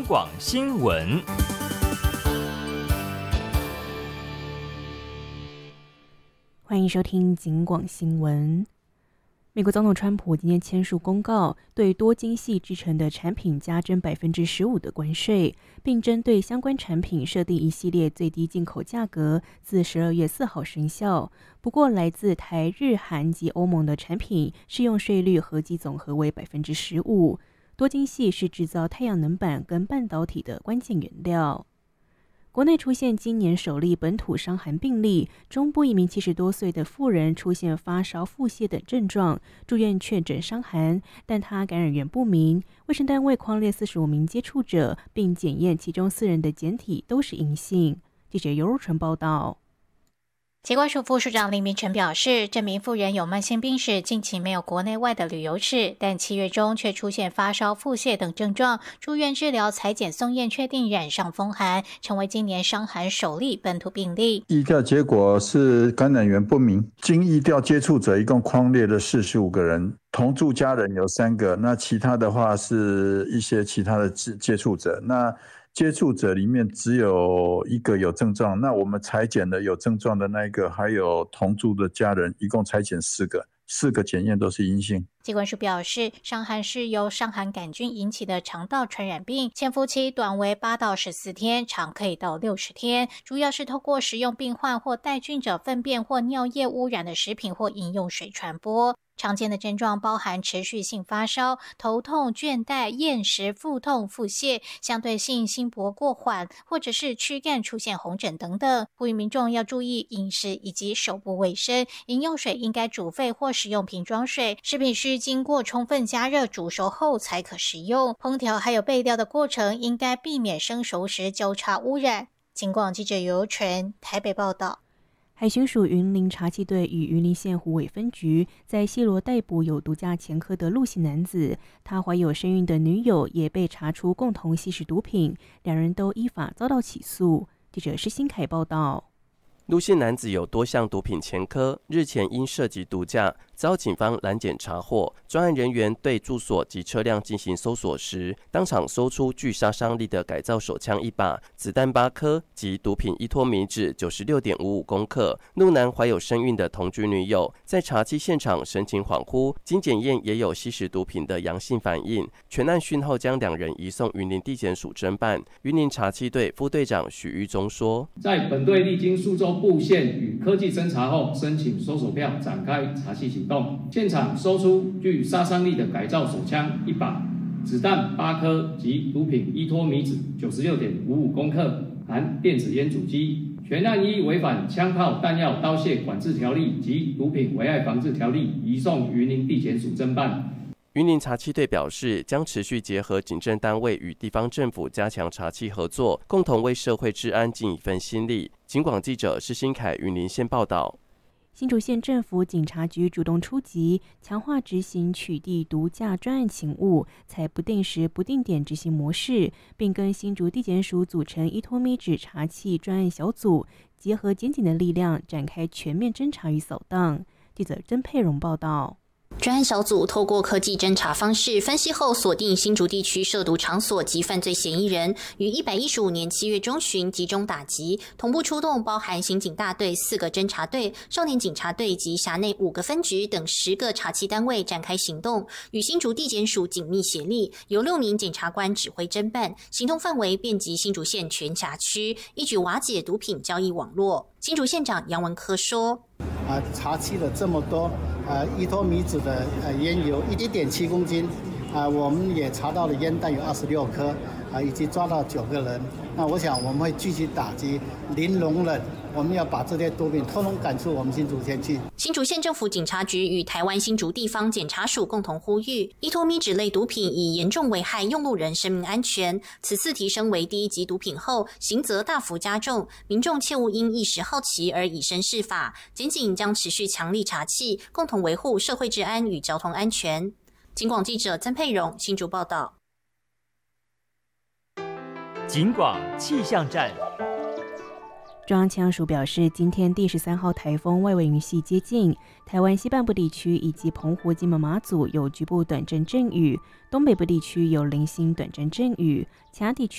广新闻。 欢迎收听警广新闻。美国总统川普今天签署公告，对多晶矽制成的产品加征15%的关税，并针对相关产品设定一系列最低进口价格，自12月4号生效。不过，来自台、日、韩及欧盟的产品适用税率合计总和为15%。多晶矽是制造太阳能板跟半导体的关键原料。国内出现今年首例本土伤寒病例，中部一名70多岁的妇人出现发烧、腹泻等症状，住院确诊伤寒，但她感染源不明。卫生单位匡列45名接触者，并检验其中4人的检体都是阴性。记者尤如纯报道。 疾管署副署长林明成表示，这名妇人有慢性病史，近期没有国内外的旅游史，但7月中却出现发烧、腹泻等症状，住院治疗，采检送验确定染上风寒，成为今年伤寒首例本土病例。 疫调结果是感染源不明，经疫调接触者一共匡列了45个人，同住家人有3个，那其他的话是一些其他的接触者。那接触者里面只有1个有症状，那我们采检的有症状的那一个，还有同住的家人，一共采检4个检验都是阴性。 疾管署表示，伤寒是由伤寒杆菌引起的肠道传染病，潜伏期短为8到14天，长可以到60天，主要是透过食用病患或带菌者粪便或尿液污染的食品或饮用水传播。常见的症状包含持续性发烧、头痛、倦怠、厌食、腹痛、腹泻，相对性心搏过缓，或者是躯干出现红疹等等。呼吁民众要注意饮食以及手部卫生，饮用水应该煮沸或使用瓶装水，食品需经过充分加热煮熟后才可食用。烹调还有备料的过程应该避免生熟时交叉污染。警广记者尤纯台北报道。 海巡署云林查缉队与云林县虎尾分局在西螺逮捕有毒驾前科的陆姓男子，他怀有身孕的女友也被查出共同吸食毒品，两人都依法遭到起诉。记者施新凯报道。 陆姓男子有多项毒品前科，日前因涉及毒驾遭警方拦检查获。专案人员对住所及车辆进行搜索时，当场搜出具杀伤力的改造手枪1把、子弹8颗及毒品依托米酯96.55公克。陆男怀有身孕的同居女友，在查缉现场神情恍惚，经检验也有吸食毒品的阳性反应。全案讯后将两人移送云林地检署侦办。云林查缉队副队长许玉忠说：“ 在本队历经数周布线与科技侦查后，申请搜索票展开查缉行动。现场搜出具杀伤力的改造手枪1把、子弹8颗及毒品依托米酯96.55公克，含电子烟主机。全案依违反枪炮弹药刀械管制条例及毒品危害防治条例，移送云林地检署侦办。” 云林查缉队表示，将持续结合警政单位与地方政府加强查缉合作，共同为社会治安尽一份心力。警广记者施新凯云林县报道。 新竹县政府警察局主动出击，强化执行取缔毒驾专案勤务，采不定时不定点执行模式，并跟新竹地检署组成依托米酯查缉专案小组，结合检警的力量，展开全面侦查与扫荡。记者曾佩蓉报道。 专案小组透过科技侦查方式分析后，锁定新竹地区涉毒场所及犯罪嫌疑人，于115年7月中旬集中打击，同步出动包含刑警大队4个侦查队、少年警察队及辖内5个分局等10个查缉单位展开行动，与新竹地检署紧密协力，由6名检察官指挥侦办，行动范围遍及新竹县全辖区，一举瓦解毒品交易网络。新竹县长杨文科说：“ 查缉了这么多依托米酯的烟油1.7公斤，我们也查到了烟弹有26颗，以及抓到9个人。那我想我们会继续打击，零容忍。我们要把这些毒品通通赶出我们新竹县去。” 新竹县政府警察局与台湾新竹地方检察署共同呼吁，依托米酯类毒品已严重危害用路人生命安全，此次提升为第1级毒品后，刑责大幅加重，民众切勿因一时好奇而以身试法。检警将持续强力查缉，共同维护社会治安与交通安全。警广记者曾佩蓉新竹报道。 警广气象站。 中央气象署表示，今天第13号台风外围云系接近台湾西半部地区以及澎湖、金门、马祖有局部短暂阵雨，东北部地区有零星短暂阵雨，其他地区